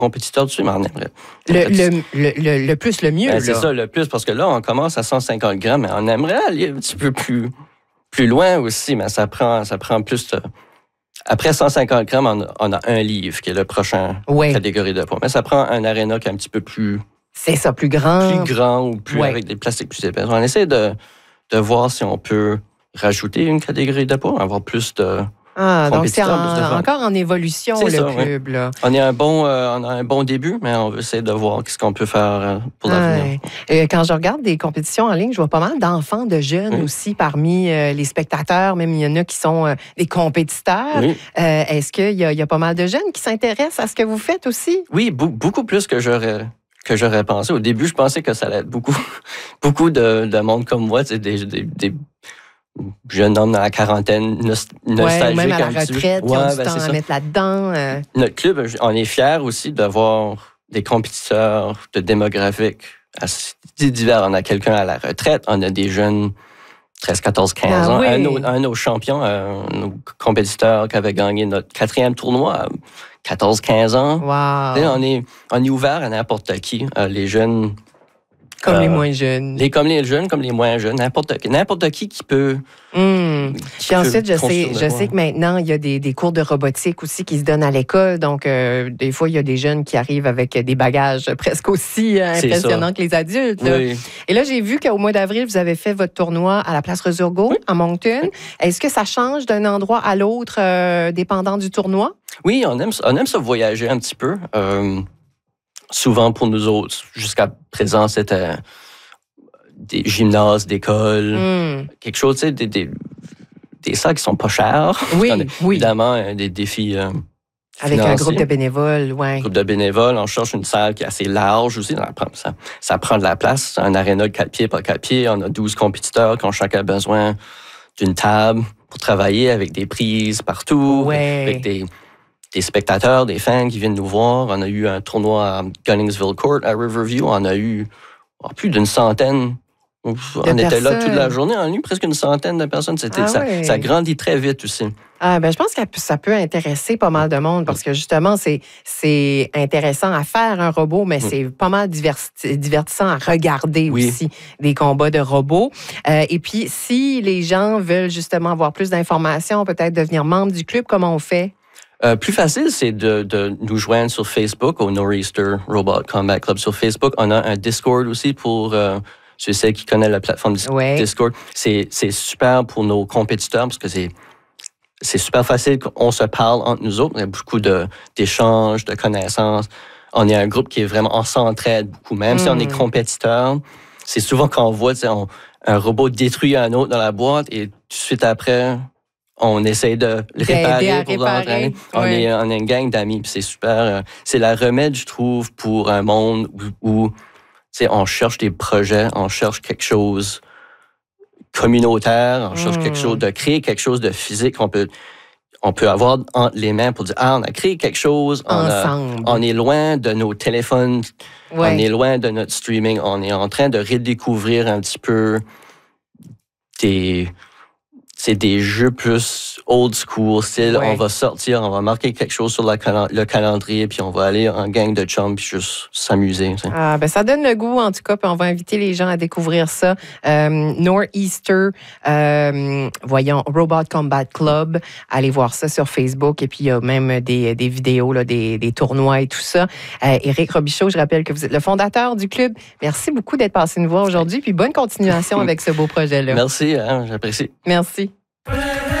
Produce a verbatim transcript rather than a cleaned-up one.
compétiteurs dessus, mais on aimerait. Le, le, le, le, le plus, le mieux. Ben, là. C'est ça, le plus, parce que là, on commence à cent cinquante grammes, mais on aimerait aller un petit peu plus, plus loin aussi, mais ça prend, ça prend plus de... Après cent cinquante grammes, on a, on a un livre, qui est le prochain ouais. catégorie de poids. Mais ça prend un aréna qui est un petit peu plus... C'est ça, plus grand. Plus grand ou plus ouais. avec des plastiques plus épais. On essaie de, de voir si on peut rajouter une catégorie de poids, avoir plus de... Ah, donc c'est en, encore en évolution, c'est le ça, club. Oui. Là. On, est un bon, euh, on a un bon début, mais on veut essayer de voir ce qu'on peut faire euh, pour l'avenir. Ouais. Quand je regarde des compétitions en ligne, je vois pas mal d'enfants, de jeunes oui. aussi parmi euh, les spectateurs. Même il y en a qui sont euh, des compétiteurs. Oui. Euh, est-ce qu'il y a, il y a pas mal de jeunes qui s'intéressent à ce que vous faites aussi? Oui, b- beaucoup plus que j'aurais... que j'aurais pensé. Au début, je pensais que ça allait être beaucoup, beaucoup de, de monde comme moi, des, des, des jeunes hommes dans la quarantaine, nostalgiques. Ouais, même à la retraite, qui ouais, ont du ben, temps à ça. mettre là-dedans. Euh... Notre club, on est fiers aussi d'avoir des compétiteurs de démographiques assez divers. On a quelqu'un à la retraite, on a des jeunes treize, quatorze, quinze ah, ans. Oui. Un, un, un de nos champions, un de nos compétiteurs qui avait gagné notre quatrième tournoi, quatorze, quinze ans. Wow. On est, on est ouvert à n'importe qui. Euh, les jeunes... Comme euh, les moins jeunes. Les, comme les jeunes, comme les moins jeunes. N'importe, n'importe qui qui peut... Mmh. Qui Puis ensuite, peut je sais, je sais que maintenant, il y a des, des cours de robotique aussi qui se donnent à l'école. Donc, euh, des fois, il y a des jeunes qui arrivent avec des bagages presque aussi euh, impressionnants que les adultes. Là. Oui. Et là, j'ai vu qu'au mois d'avril, vous avez fait votre tournoi à la place Resurgo, oui. à Moncton. Oui. Est-ce que ça change d'un endroit à l'autre, euh, dépendant du tournoi? Oui, on aime, on aime ça voyager un petit peu. Euh, souvent, pour nous autres, jusqu'à présent, c'était des gymnases, d'écoles, mm. quelque chose, tu sais, des, des, des salles qui sont pas chères. Oui, oui. Évidemment, des défis euh, avec financiers. Un groupe de bénévoles, oui. Un groupe de bénévoles, on cherche une salle qui est assez large aussi. Ça, ça prend de la place. Un aréna de quatre pieds par quatre pieds. On a douze compétiteurs qui ont chacun besoin d'une table pour travailler avec des prises partout, ouais. avec des... des spectateurs, des fans qui viennent nous voir. On a eu un tournoi à Gunningsville Court, à Riverview. On a eu oh, plus d'une centaine. On de était personnes. là toute la journée. On a eu presque une centaine de personnes. C'était, ah, ça, oui. ça grandit très vite aussi. Ah, ben, je pense que ça peut intéresser pas mal de monde parce que justement, c'est, c'est intéressant à faire un robot, mais c'est pas mal divertissant à regarder oui. aussi des combats de robots. Euh, et puis, si les gens veulent justement avoir plus d'informations, peut-être devenir membre du club, comment on fait? Euh, plus facile, c'est de, de nous joindre sur Facebook, au Nor'easter Robot Combat Club sur Facebook. On a un Discord aussi pour euh, ceux et celles qui connaissent la plateforme ouais. Discord. C'est, c'est super pour nos compétiteurs parce que c'est, c'est super facile qu'on se parle entre nous autres. Il y a beaucoup de, d'échanges, de connaissances. On est un groupe qui est vraiment, on s'entraide beaucoup. Même mm. si on est compétiteur, c'est souvent quand on voit on, un robot détruire un autre dans la boîte et tout de suite après... on essaie de le réparer pour l'entraîner. Oui. On, est, on est une gang d'amis, puis c'est super. C'est la remède, je trouve, pour un monde où, où on cherche des projets, on cherche quelque chose communautaire, on cherche mm. quelque chose de créer quelque chose de physique qu'on peut, on peut avoir entre les mains pour dire, ah, on a créé quelque chose, on, a, on est loin de nos téléphones, ouais. on est loin de notre streaming, on est en train de redécouvrir un petit peu des... c'est des jeux plus old school, style ouais. on va sortir, on va marquer quelque chose sur la cal- le calendrier, puis on va aller en gang de chums, puis juste s'amuser. T'sais. Ah, ben ça donne le goût, en tout cas, puis on va inviter les gens à découvrir ça. Euh, Nor'easter, euh, voyons, Robot Combat Club, allez voir ça sur Facebook, et puis il y a même des, des vidéos, là, des, des tournois et tout ça. Euh, Éric Robichaud, je rappelle que vous êtes le fondateur du club. Merci beaucoup d'être passé nous voir aujourd'hui, puis bonne continuation avec ce beau projet-là. Merci, hein, j'apprécie. Merci.